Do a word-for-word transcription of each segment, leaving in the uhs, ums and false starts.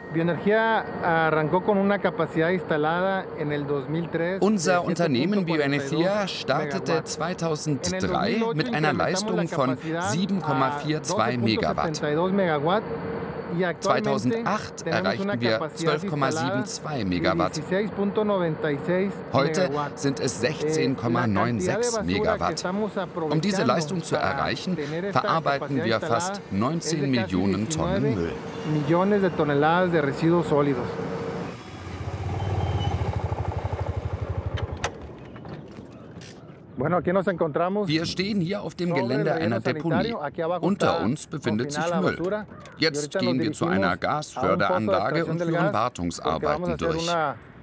Unser Unternehmen Bioenergia startete zweitausenddrei mit einer Leistung von sieben Komma zweiundvierzig Megawatt. zweitausendacht erreichten wir zwölf Komma zweiundsiebzig Megawatt. Heute sind es sechzehn Komma sechsundneunzig Megawatt. Um diese Leistung zu erreichen, verarbeiten wir fast neunzehn Millionen Tonnen Müll. Wir stehen hier auf dem Gelände einer Deponie. Unter uns befindet sich Müll. Jetzt gehen wir zu einer Gasförderanlage und führen Wartungsarbeiten durch.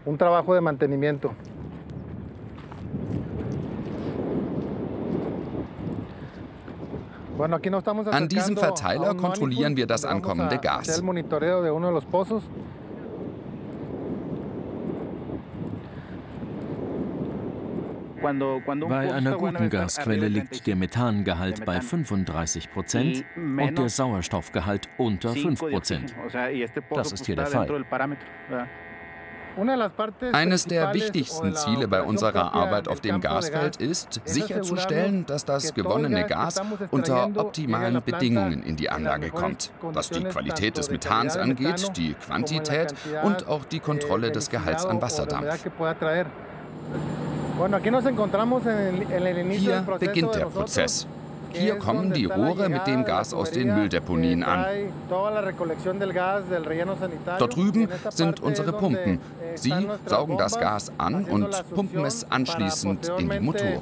An diesem Verteiler kontrollieren wir das ankommende Gas. Bei einer guten Gasquelle liegt der Methangehalt bei fünfunddreißig Prozent und der Sauerstoffgehalt unter fünf Prozent. Das ist hier der Fall. Eines der wichtigsten Ziele bei unserer Arbeit auf dem Gasfeld ist, sicherzustellen, dass das gewonnene Gas unter optimalen Bedingungen in die Anlage kommt, was die Qualität des Methans angeht, die Quantität und auch die Kontrolle des Gehalts an Wasserdampf. Hier beginnt der Prozess. Hier kommen die Rohre mit dem Gas aus den Mülldeponien an. Dort drüben sind unsere Pumpen. Sie saugen das Gas an und pumpen es anschließend in die Motoren.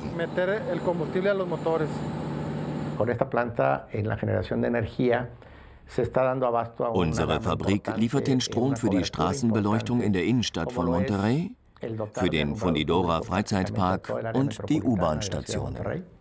Unsere Fabrik liefert den Strom für die Straßenbeleuchtung in der Innenstadt von Monterrey, für den Fundidora Freizeitpark und die U-Bahn-Stationen.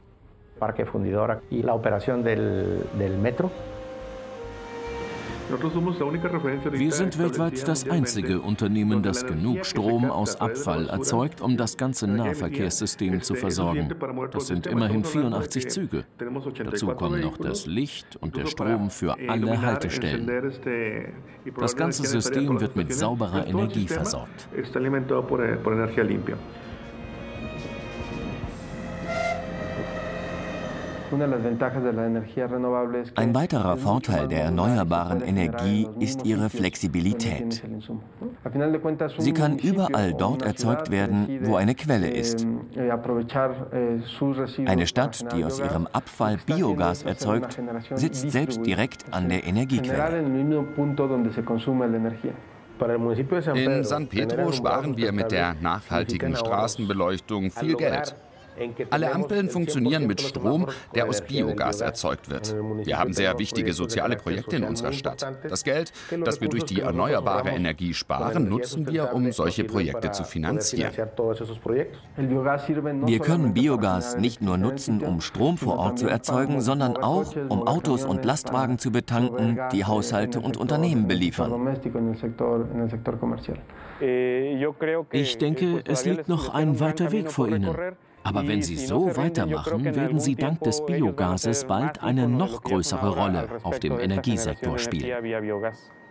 Wir sind weltweit das einzige Unternehmen, das genug Strom aus Abfall erzeugt, um das ganze Nahverkehrssystem zu versorgen. Das sind immerhin vierundachtzig Züge. Dazu kommen noch das Licht und der Strom für alle Haltestellen. Das ganze System wird mit sauberer Energie versorgt. Ein weiterer Vorteil der erneuerbaren Energie ist ihre Flexibilität. Sie kann überall dort erzeugt werden, wo eine Quelle ist. Eine Stadt, die aus ihrem Abfall Biogas erzeugt, sitzt selbst direkt an der Energiequelle. In San Pedro sparen wir mit der nachhaltigen Straßenbeleuchtung viel Geld. Alle Ampeln funktionieren mit Strom, der aus Biogas erzeugt wird. Wir haben sehr wichtige soziale Projekte in unserer Stadt. Das Geld, das wir durch die erneuerbare Energie sparen, nutzen wir, um solche Projekte zu finanzieren. Wir können Biogas nicht nur nutzen, um Strom vor Ort zu erzeugen, sondern auch, um Autos und Lastwagen zu betanken, die Haushalte und Unternehmen beliefern. Ich denke, es liegt noch ein weiter Weg vor Ihnen. Aber wenn Sie so weitermachen, werden Sie dank des Biogases bald eine noch größere Rolle auf dem Energiesektor spielen.